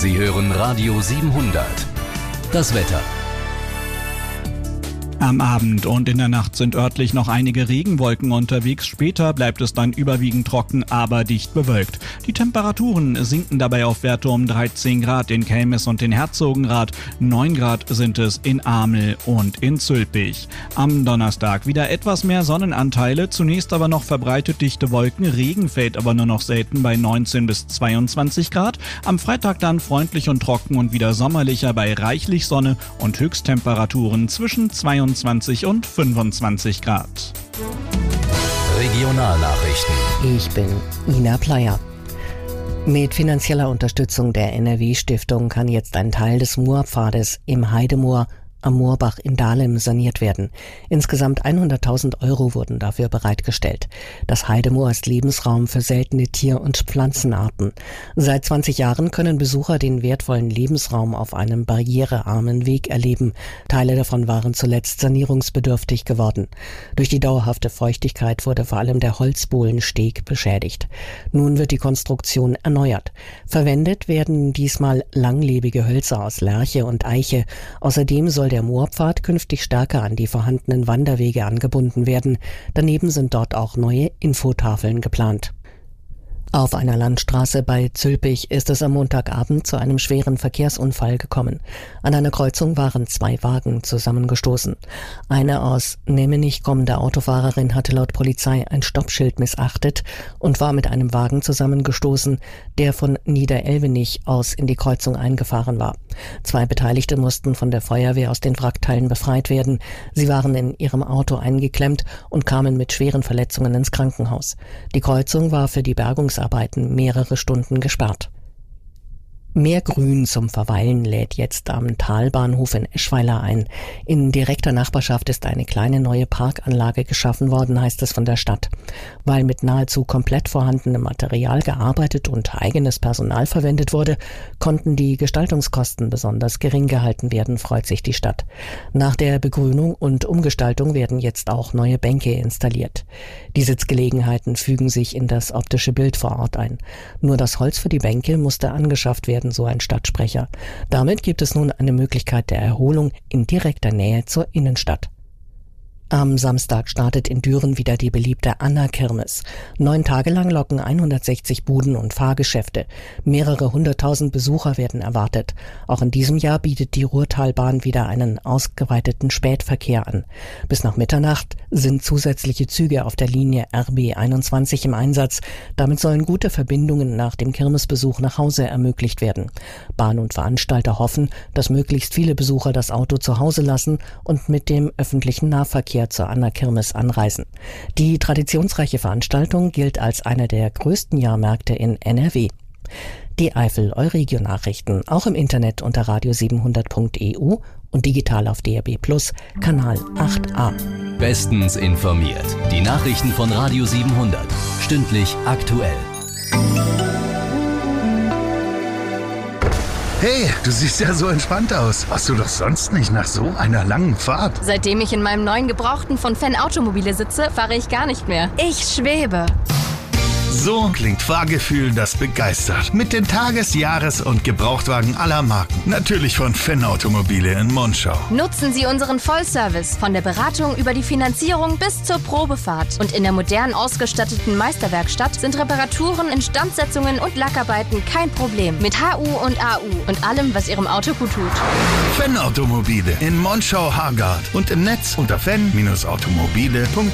Sie hören Radio 700. Das Wetter. Am Abend und in der Nacht sind örtlich noch einige Regenwolken unterwegs. Später bleibt es dann überwiegend trocken, aber dicht bewölkt. Die Temperaturen sinken dabei auf Werte um 13 Grad in Kelmis und in Herzogenrath. 9 Grad sind es in Amel und in Zülpich. Am Donnerstag wieder etwas mehr Sonnenanteile, zunächst aber noch verbreitet dichte Wolken. Regen fällt aber nur noch selten bei 19 bis 22 Grad. Am Freitag dann freundlich und trocken und wieder sommerlicher bei reichlich Sonne und Höchsttemperaturen zwischen 22 und 25 Grad. Regionalnachrichten. Ich bin Ina Pleyer. Mit finanzieller Unterstützung der NRW-Stiftung kann jetzt ein Teil des Moorpfades im Heidemoor am Moorbach in Dahlem saniert werden. Insgesamt 100.000 € wurden dafür bereitgestellt. Das Heidemoor ist Lebensraum für seltene Tier- und Pflanzenarten. Seit 20 Jahren können Besucher den wertvollen Lebensraum auf einem barrierearmen Weg erleben. Teile davon waren zuletzt sanierungsbedürftig geworden. Durch die dauerhafte Feuchtigkeit wurde vor allem der Holzbohlensteg beschädigt. Nun wird die Konstruktion erneuert. Verwendet werden diesmal langlebige Hölzer aus Lärche und Eiche. Außerdem soll der Moorpfad künftig stärker an die vorhandenen Wanderwege angebunden werden. Daneben sind dort auch neue Infotafeln geplant. Auf einer Landstraße bei Zülpich ist es am Montagabend zu einem schweren Verkehrsunfall gekommen. An einer Kreuzung waren 2 Wagen zusammengestoßen. Eine aus Nemmenich kommende Autofahrerin hatte laut Polizei ein Stoppschild missachtet und war mit einem Wagen zusammengestoßen, der von Niederelvenich aus in die Kreuzung eingefahren war. 2 Beteiligte mussten von der Feuerwehr aus den Wrackteilen befreit werden. Sie waren in ihrem Auto eingeklemmt und kamen mit schweren Verletzungen ins Krankenhaus. Die Kreuzung war für die Bergungsarbeiten mehrere Stunden gesperrt. Mehr Grün zum Verweilen lädt jetzt am Talbahnhof in Eschweiler ein. In direkter Nachbarschaft ist eine kleine neue Parkanlage geschaffen worden, heißt es von der Stadt. Weil mit nahezu komplett vorhandenem Material gearbeitet und eigenes Personal verwendet wurde, konnten die Gestaltungskosten besonders gering gehalten werden, freut sich die Stadt. Nach der Begrünung und Umgestaltung werden jetzt auch neue Bänke installiert. Die Sitzgelegenheiten fügen sich in das optische Bild vor Ort ein. Nur das Holz für die Bänke musste angeschafft werden, so ein Stadtsprecher. Damit gibt es nun eine Möglichkeit der Erholung in direkter Nähe zur Innenstadt. Am Samstag startet in Düren wieder die beliebte Anna-Kirmes. 9 Tage lang locken 160 Buden und Fahrgeschäfte. Mehrere 100.000 Besucher werden erwartet. Auch in diesem Jahr bietet die Ruhrtalbahn wieder einen ausgeweiteten Spätverkehr an. Bis nach Mitternacht sind zusätzliche Züge auf der Linie RB 21 im Einsatz. Damit sollen gute Verbindungen nach dem Kirmesbesuch nach Hause ermöglicht werden. Bahn und Veranstalter hoffen, dass möglichst viele Besucher das Auto zu Hause lassen und mit dem öffentlichen Nahverkehr zur Anna-Kirmes anreisen. Die traditionsreiche Veranstaltung gilt als einer der größten Jahrmärkte in NRW. Die Eifel Euregio-Nachrichten auch im Internet unter radio700.eu und digital auf DAB+, Kanal 8a. Bestens informiert. Die Nachrichten von Radio 700. Stündlich aktuell. Hey, du siehst ja so entspannt aus. Warst du doch sonst nicht nach so einer langen Fahrt? Seitdem ich in meinem neuen Gebrauchten von Fenn Automobile sitze, fahre ich gar nicht mehr. Ich schwebe. So klingt Fahrgefühl, das begeistert. Mit den Tages-, Jahres- und Gebrauchtwagen aller Marken. Natürlich von Fenn Automobile in Monschau. Nutzen Sie unseren Vollservice von der Beratung über die Finanzierung bis zur Probefahrt. Und in der modern ausgestatteten Meisterwerkstatt sind Reparaturen, Instandsetzungen und Lackarbeiten kein Problem. Mit HU und AU und allem, was Ihrem Auto gut tut. Fenn Automobile in Monschau-Hargard und im Netz unter fenn-automobile.de.